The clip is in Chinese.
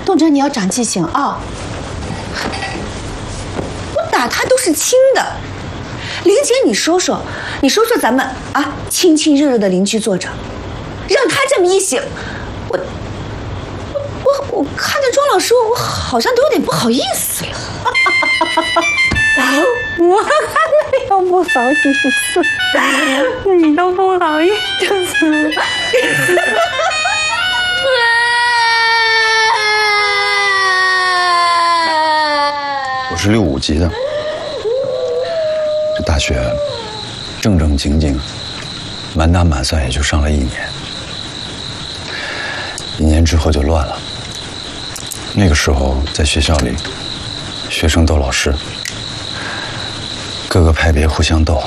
东哲，你要长记性啊！我打他都是轻的。玲姐，你说说咱们啊，亲亲热热的邻居作者，让他这么一醒，我看着庄老师，我好像都有点不好意思了。 我还没有不好意思，你都不好意思。 我是65级的，这大学正正经经、满打满算也就上了1年，1年之后就乱了。那个时候在学校里，学生斗老师，各个派别互相斗，